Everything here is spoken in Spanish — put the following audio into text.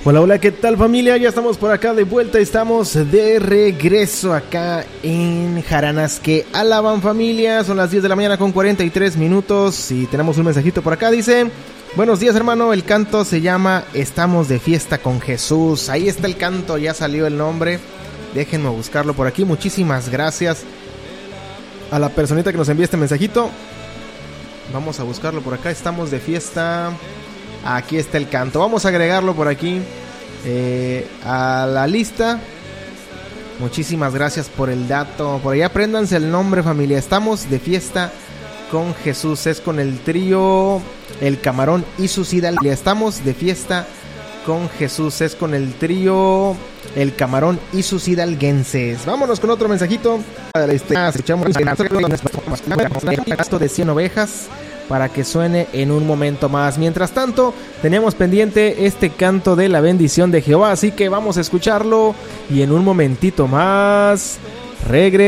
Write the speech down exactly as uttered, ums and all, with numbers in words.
Hola, hola, ¿qué tal familia? Ya estamos por acá de vuelta, estamos de regreso acá en Jaranas que alaban familia. Son las diez de la mañana con cuarenta y tres minutos y tenemos un mensajito por acá, dice: buenos días hermano, el canto se llama Estamos de fiesta con Jesús. Ahí está el canto, ya salió el nombre, déjenme buscarlo por aquí. Muchísimas gracias a la personita que nos envía este mensajito. Vamos a buscarlo por acá, Estamos de fiesta. Aquí está el canto, vamos a agregarlo por aquí eh, a la lista. Muchísimas gracias por el dato. Por ahí apréndanse el nombre familia. Estamos de fiesta con Jesús. Es con el trío El Camarón y sus hidalguenses. Estamos de fiesta con Jesús. Es con el trío El Camarón y sus hidalguenses. Vámonos con otro mensajito. Escuchamos gasto de cien ovejas para que suene en un momento más. Mientras tanto, tenemos pendiente este canto de la bendición de Jehová, así que vamos a escucharlo y en un momentito más regresamos.